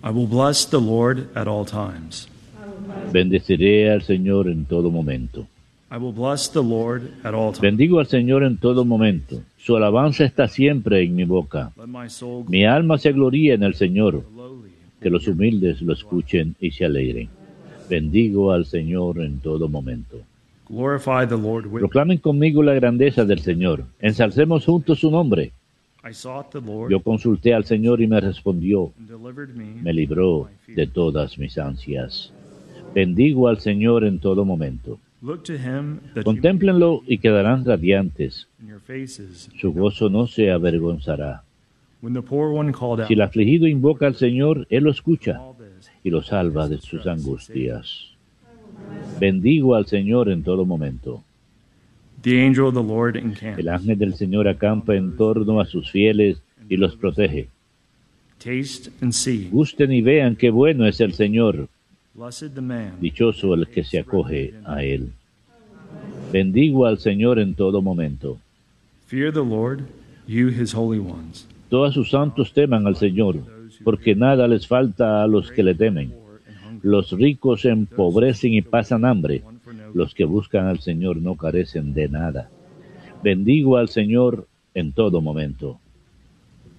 I will bless the Lord at all times. Bendeciré al Señor en todo momento. I will bless the Lord at all times. Bendigo al Señor en todo momento. Su alabanza está siempre en mi boca. Let my soul Mi alma se gloría en el Señor. lowly. Que los humildes lo escuchen y se alegren. Bendigo al Señor en todo momento. Glorify the Lord with me. Proclamen conmigo la grandeza del Señor. Ensalcemos juntos su nombre. I sought the Lord Yo consulté al Señor y me respondió. and delivered me. Me libró de todas mis ansias. Bendigo al Señor en todo momento. Look to him that you Contémplenlo y quedarán radiantes. in your faces. Su gozo no se avergonzará. When the poor one called out, Si el afligido invoca al Señor, Él lo escucha all this, y lo salva de sus angustias. Bendigo al Señor en todo momento. the angel of the Lord encamps. El ángel del Señor acampa en torno a sus fieles y los protege. Taste and see. Gusten y vean qué bueno es el Señor. Blessed the man. Dichoso el que se acoge a Él. Bendigo al Señor en todo momento. Fear the Lord, you his holy ones. Todos sus santos teman al Señor, porque nada les falta a los que le temen. Los ricos se empobrecen y pasan hambre. Los que buscan al Señor no carecen de nada. Bendigo al Señor en todo momento.